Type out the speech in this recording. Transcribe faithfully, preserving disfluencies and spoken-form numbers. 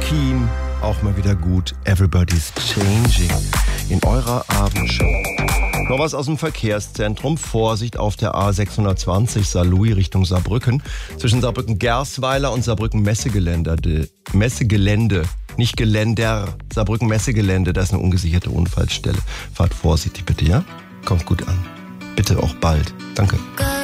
Keem, auch mal wieder gut. Everybody's Changing in eurer Abendshow. Noch was aus dem Verkehrszentrum. Vorsicht auf der A sechshundertzwanzig Saarlouis Richtung Saarbrücken. Zwischen Saarbrücken-Gersweiler und Saarbrücken-Messegelände. Messegelände, nicht Geländer. Saarbrücken-Messegelände, da ist eine ungesicherte Unfallstelle. Fahrt vorsichtig bitte, ja? Kommt gut an. Bitte auch bald. Danke.